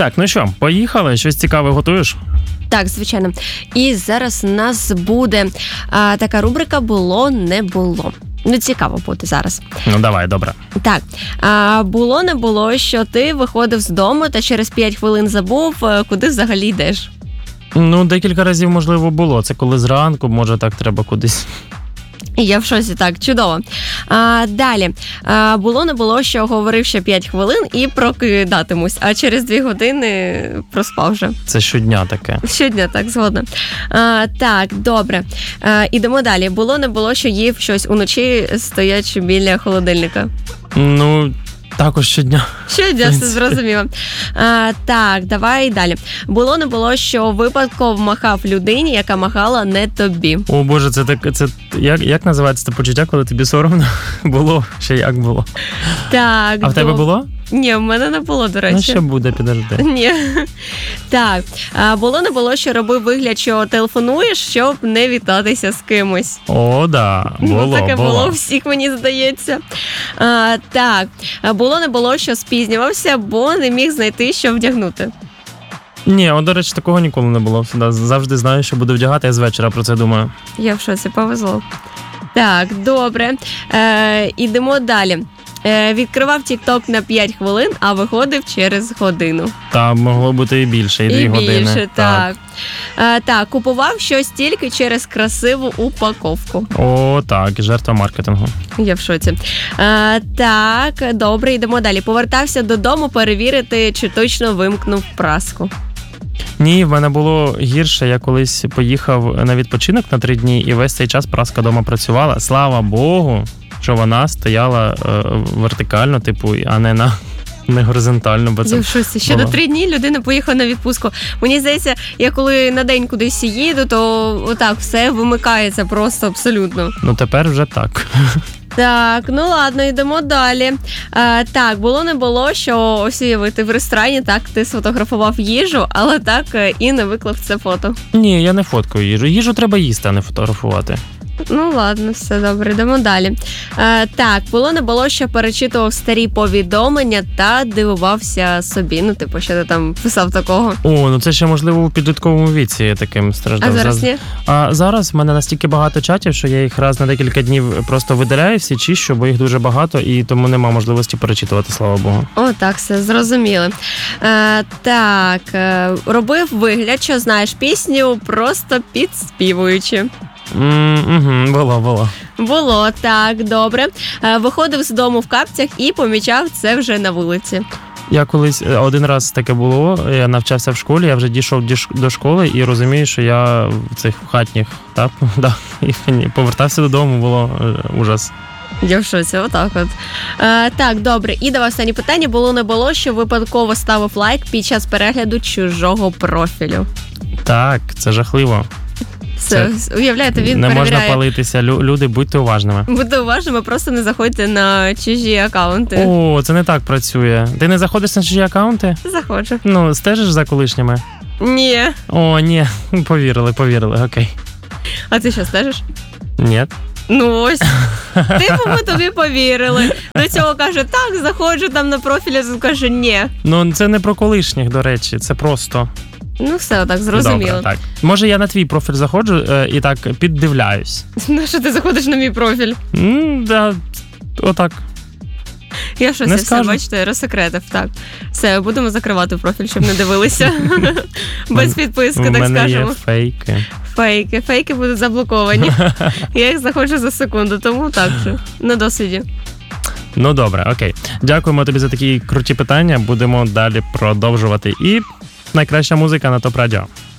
Так, ну що, поїхали? Щось цікаве готуєш? Так, звичайно. І зараз у нас буде така рубрика «Було, не було». Ну, цікаво буде зараз. Ну, давай, добре. Так, було, не було, що ти виходив з дому та через 5 хвилин забув, куди взагалі йдеш. Ну, декілька разів, можливо, було. Це коли зранку, може, так треба кудись. Я в шоці, так, чудово. Далі. Було, не було, що говорив ще 5 хвилин і прокидатимусь, а через 2 години проспав вже. Це щодня таке. Щодня, так, згодна. Так, добре. Ідемо далі. Було, не було, що їв щось уночі, стоячи біля холодильника. Ну, також щодня. Щодня, все зрозуміло. Так, давай далі. Було, не було, що випадково махав людині, яка махала не тобі. О, Боже, це як називається це почуття, коли тобі соромно? Було? Ще як було? Так. А в тебе було? Ні, в мене не було, до речі. Ну, ще буде, підожди. Ні. Так. Було, не було, що робив вигляд, що телефонуєш, щоб не вітатися з кимось. О, да. Було, таке було у всіх, мені здається. Так. Було, не було, що спізнювався, бо не міг знайти, що вдягнути. Ні, до речі, такого ніколи не було. Завжди знаю, що буду вдягати, я з вечора про це думаю. Я в шоці, повезло. Так, добре. Ідемо далі. Відкривав TikTok на 5 хвилин, а виходив через годину. Та могло бути і більше, і 2 години. Більше, так. Так, купував щось тільки через красиву упаковку. О, так, жертва маркетингу. Я в шоці. Так, добре, йдемо далі. Повертався додому перевірити, чи точно вимкнув праску. Ні, в мене було гірше. Я колись поїхав на відпочинок на 3 дні, і весь цей час праска вдома працювала. Слава Богу, що вона стояла вертикально, типу, а не горизонтально. Бо це я в шоці. Ще до 3 дні людина поїхала на відпустку. Мені здається, я коли на день кудись їду, то отак все вимикається просто абсолютно. Ну тепер вже так. Так, ну ладно, йдемо далі. Так, було, не було, що ось уявити в ресторані, так, ти сфотографував їжу, але так і не виклав це фото. Ні, я не фоткаю їжу. Їжу треба їсти, а не фотографувати. Ну ладно, все добре, йдемо далі. Так, було, не було, що перечитував старі повідомлення та дивувався собі. Ну, типу, що ти там писав такого. О, ну це ще, можливо, у підлітковому віці я таким страждав. А зараз ні? А зараз в мене настільки багато чатів, що я їх раз на декілька днів просто видаляю всі, чищу, бо їх дуже багато, і тому нема можливості перечитувати, слава Богу. О, так, все, зрозуміли. Так, робив вигляд, що знаєш пісню, просто підспівуючи. Було. Було, так, добре. Виходив з дому в капцях і помічав це вже на вулиці. Я колись один раз таке було, я навчався в школі, я вже дійшов до школи і розумію, що я в цих хатніх, так, да, і повертався додому, було ужас. Я в шоці, отак от. Так, добре, і давай останнє питання. Було, не було, що випадково ставив лайк під час перегляду чужого профілю? Так, це жахливо. Це, уявляєте, він не перевіряє. Можна палитися. Люди, будьте уважними. Будьте уважними, просто не заходьте на чужі акаунти. О, це не так працює. Ти не заходиш на чужі акаунти? Заходжу. Ну, стежиш за колишніми? Ні. О, ні. Повірили, окей. А ти що, стежиш? Ні. Ну ось. Типу ми тобі повірили. До цього каже, так, заходжу там на профілі, він каже, ні. Ну, це не про колишніх, до речі, це просто... Ну все, так, зрозуміло. Добре, так. Може, я на твій профіль заходжу і так піддивляюсь. Ну, що ти заходиш на мій профіль? Да, отак. Я щось все, бачите, розсекретив, так. Все, будемо закривати профіль, щоб не дивилися. Без підписки, так скажемо. У мене є фейки. Фейки будуть заблоковані. Я їх заходжу за секунду, тому так же, на досвіді. Ну, добре, окей. Дякуємо тобі за такі круті питання. Будемо далі продовжувати. І найкраща музика на ТОП Радіо.